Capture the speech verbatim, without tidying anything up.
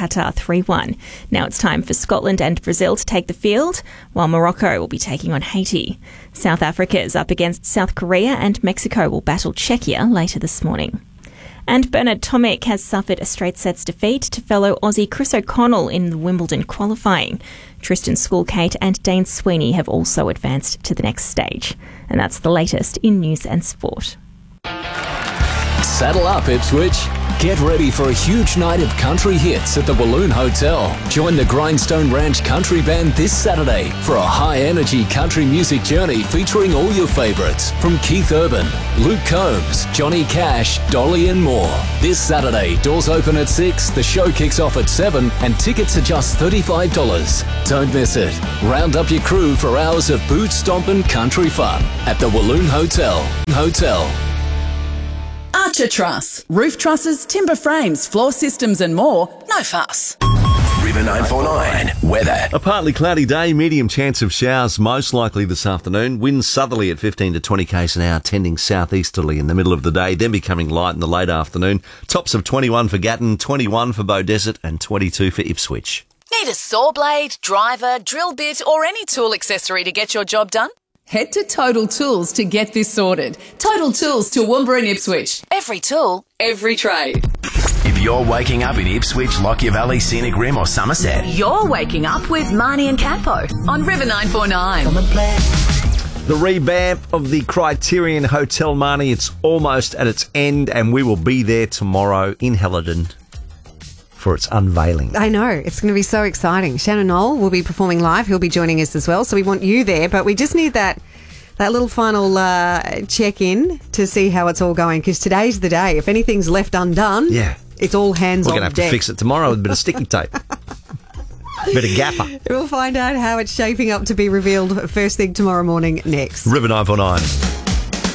Qatar three one. Now it's time for Scotland and Brazil to take the field, while Morocco will be taking on Haiti. South Africa is up against South Korea, and Mexico will battle Czechia later this morning. And Bernard Tomic has suffered a straight sets defeat to fellow Aussie Chris O'Connell in the Wimbledon qualifying. Tristan Schoolkate and Dane Sweeney have also advanced to the next stage. And that's the latest in news and sport. Saddle up, Ipswich. Get ready for a huge night of country hits at the Walloon Hotel. Join the Grindstone Ranch Country Band this Saturday for a high-energy country music journey featuring all your favourites from Keith Urban, Luke Combs, Johnny Cash, Dolly and more. This Saturday, doors open at six, the show kicks off at seven and tickets are just thirty-five dollars. Don't miss it. Round up your crew for hours of boot-stomping country fun at the Walloon Hotel. Hotel. Archer Truss. Roof trusses, timber frames, floor systems and more. No fuss. River nine four nine. Weather. A partly cloudy day, medium chance of showers most likely this afternoon. Winds southerly at fifteen to twenty k's an hour, tending southeasterly in the middle of the day, then becoming light in the late afternoon. Tops of twenty-one for Gatton, twenty-one for Beaudesert and twenty-two for Ipswich. Need a saw blade, driver, drill bit or any tool accessory to get your job done? Head to Total Tools to get this sorted. Total Tools, Toowoomba and Ipswich. Every tool, every trade. If you're waking up in Ipswich, Lockyer Valley, Scenic Rim or Somerset, You're waking up with Marnie and Campo on River nine four nine. The revamp of the Criterion Hotel, Marnie, it's almost at its end and we will be there tomorrow in Helidon for its unveiling. I know. It's going to be so exciting. Shannon Knoll will be performing live. He'll be joining us as well. So we want you there, but we just need that that little final uh, check-in to see how it's all going, because today's the day. If anything's left undone, yeah, it's all hands We're on going to have deck. to fix it tomorrow with a bit of sticky tape. A bit of gaffer. We'll find out how it's shaping up to be revealed first thing tomorrow morning next. River nine four nine.